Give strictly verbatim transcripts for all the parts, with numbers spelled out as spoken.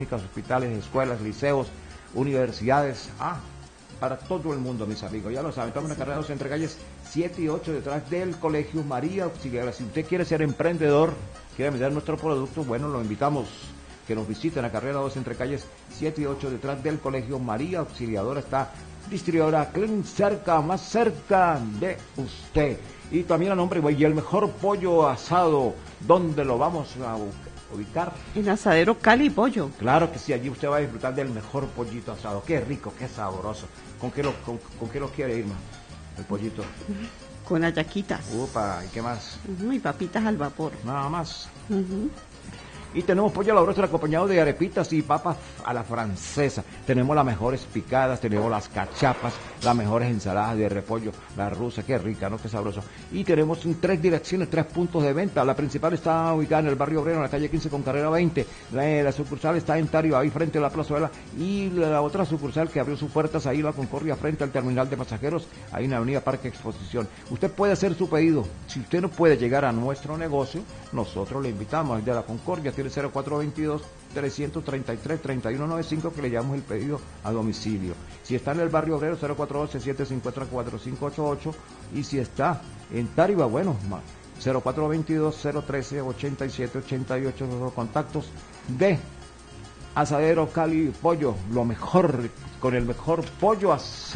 hospitales, escuelas, liceos, universidades, ah, para todo el mundo, mis amigos, ya lo saben, estamos en la carrera dos entre calles siete y ocho, detrás del Colegio María Auxiliadora. Si usted quiere ser emprendedor, quiere vender nuestro producto, bueno, lo invitamos que nos visiten la carrera dos entre calles siete y ocho, detrás del Colegio María Auxiliadora. Está distribuidora Clean Cerca, más cerca de usted. Y también a nombre y el mejor pollo asado, ¿dónde lo vamos a ubicar? En Asadero Cali Pollo. Claro que sí, allí usted va a disfrutar del mejor pollito asado. Qué rico, qué sabroso. ¿Con qué lo, con, con qué lo quiere, Irma? El pollito. Con ayaquitas. Upa, ¿y qué más? Uh-huh, y papitas al vapor. Nada más. Uh-huh. Y tenemos pollo a la broster acompañado de arepitas y papas a la francesa. Tenemos las mejores picadas, tenemos las cachapas, las mejores ensaladas de repollo, la rusa, qué rica, ¿no? Qué sabroso. Y tenemos tres direcciones, tres puntos de venta. La principal está ubicada en el barrio obrero, en la calle quince con carrera veinte. La, la sucursal está en Tario, ahí frente a la plazuela. Y la otra sucursal que abrió sus puertas ahí, la Concordia, frente al terminal de pasajeros, ahí en la avenida Parque Exposición. Usted puede hacer su pedido. Si usted no puede llegar a nuestro negocio, nosotros le invitamos desde la Concordia, tiene cero cuatro veintidós, trescientos treinta y tres, treinta y uno noventa y cinco, que le llamamos el pedido a domicilio. Si está en el barrio obrero, cero cuatro doce, siete cinco cuatro cinco ocho ocho, y si está en Tariba, bueno, cero cuatro veintidós, cero trece, ochenta y siete ochenta y ocho, los contactos de Asadero Cali Pollo, lo mejor, con el mejor pollo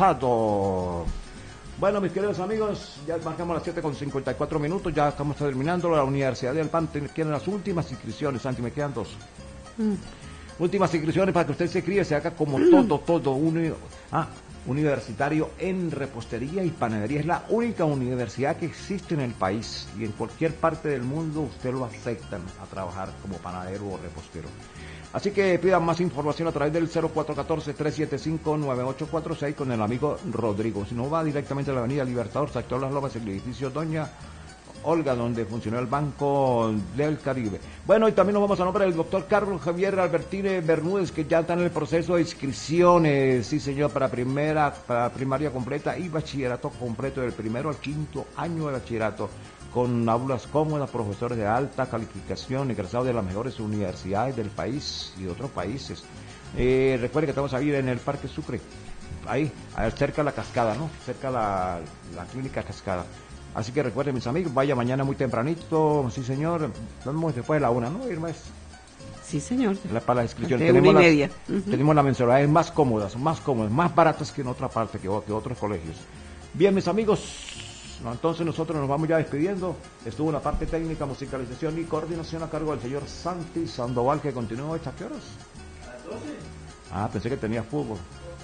asado. Bueno, mis queridos amigos, ya marcamos las siete con cincuenta y cuatro minutos, ya estamos terminando. La Universidad del Pan tiene las últimas inscripciones. Santi, me quedan dos. Mm. Últimas inscripciones para que usted se críe, se haga como mm. todo, todo, uni, ah, universitario en repostería y panadería. Es la única universidad que existe en el país, y en cualquier parte del mundo usted lo aceptan a trabajar como panadero o repostero. Así que pidan más información a través del cero cuatro uno cuatro, tres siete cinco, nueve ocho cuatro seis con el amigo Rodrigo. Si no, va directamente a la avenida Libertador, sector Las Lomas, el edificio Doña Olga, donde funcionó el Banco del Caribe. Bueno, y también nos vamos a nombre del doctor Carlos Javier Albertine Bermúdez, que ya está en el proceso de inscripciones, sí señor, para primera, para primaria completa y bachillerato completo, del primero al quinto año de bachillerato, con aulas cómodas, profesores de alta calificación, egresados de las mejores universidades del país y de otros países. Eh, recuerden que estamos ahí en el Parque Sucre, ahí, cerca de la Cascada, ¿no? Cerca de la, la clínica Cascada. Así que recuerden, mis amigos, vaya mañana muy tempranito, sí señor, vamos después de la una, ¿no, Irma? Sí, señor. La, para la inscripción. De tenemos una y las, media. Uh-huh. Tenemos las mensualidades más cómodas, más cómodas, más baratas que en otra parte, que, que otros colegios. Bien, mis amigos, entonces nosotros nos vamos ya despidiendo. Estuvo la parte técnica, musicalización y coordinación a cargo del señor Santi Sandoval, que continuó. ¿Hasta qué horas? A las doce. Ah, pensé que tenía fútbol.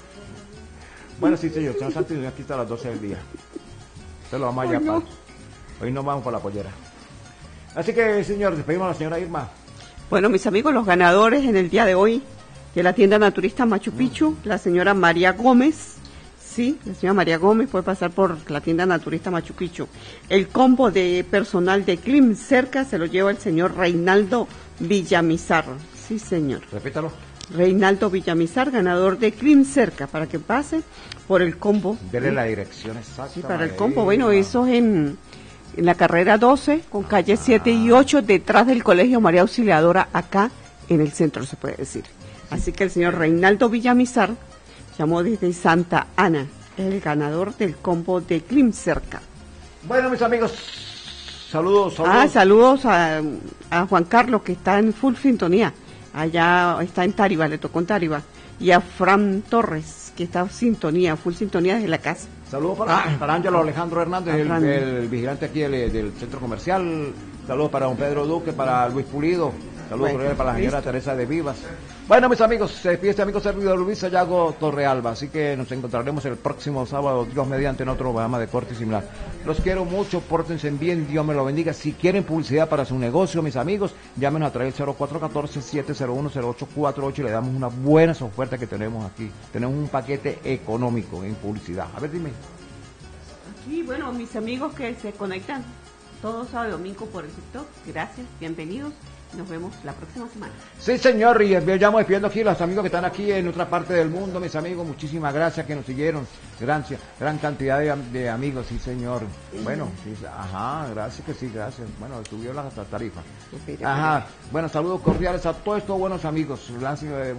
Bueno, sí, señor, señor Santi, aquí está a las doce del día. Se lo vamos allá, Ay, no. Hoy nos vamos para la pollera. Así que, señor, despedimos a la señora Irma. Bueno, mis amigos, los ganadores en el día de hoy de la tienda naturista Machu Picchu, mm. la señora María Gómez. Sí, la señora María Gómez puede pasar por la tienda naturista Machu Picchu. El combo de personal de Clean Cerca se lo lleva el señor Reinaldo Villamizar. Sí, señor. Repítalo. Reinaldo Villamizar, ganador de Clean Cerca, para que pase por el combo. Dele ¿sí? La dirección exacta. Sí, para el combo. Bueno, eso es en, en la carrera doce, con calle ah. siete y ocho, detrás del Colegio María Auxiliadora, acá en el centro, se puede decir. Así que el señor Reinaldo Villamizar llamó desde Santa Ana, el ganador del combo de Clean Cerca. Bueno, mis amigos, saludos, saludos. Ah, saludos a, a Juan Carlos, que está en full sintonía. Allá está en Tariba, le tocó en Tariba. Y a Fran Torres, que está en sintonía, full sintonía desde la casa. Saludos para, para Ángelo Alejandro Hernández, el, el vigilante aquí del, del centro comercial. Saludos para don Pedro Duque, para Luis Pulido. Saludos bueno, para la señora listo. Teresa de Vivas. Bueno, mis amigos, se despide este amigo servidor Luis Sayago Torrealba. Así que nos encontraremos el próximo sábado, Dios mediante, en otro programa de corte similar. Los quiero mucho, pórtense bien, Dios me lo bendiga. Si quieren publicidad para su negocio, mis amigos, llámenos a través del cero cuatro uno cuatro, siete cero uno, cero ocho cuatro ocho y le damos una buena oferta que tenemos aquí. Tenemos un paquete económico en publicidad. A ver, dime. Aquí, bueno, mis amigos que se conectan todos sábado y domingo por el TikTok, gracias, bienvenidos. Nos vemos la próxima semana. Sí, señor, y ya despidiendo aquí a los amigos que están aquí en otra parte del mundo, mis amigos, muchísimas gracias que nos siguieron, gracias, gran cantidad de, de amigos, sí, señor. Bueno, sí, ajá, gracias que sí, gracias. Bueno, subió la tarifa. Ajá, bueno, saludos cordiales a todos estos buenos amigos.